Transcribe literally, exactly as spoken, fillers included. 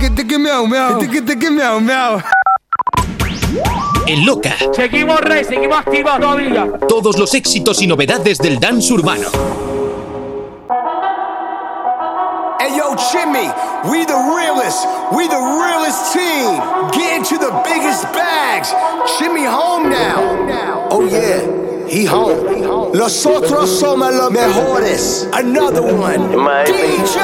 miau, miau. Miau, miau. En Loca. Seguimos rey, seguimos activos todavía. Todos los éxitos y novedades del dance urbano. Hey yo, Jimmy, we the realest, we the realest team. Get into the biggest bags. Jimmy home now. Oh yeah, he home. Los otros somos los mejores. Another one. D J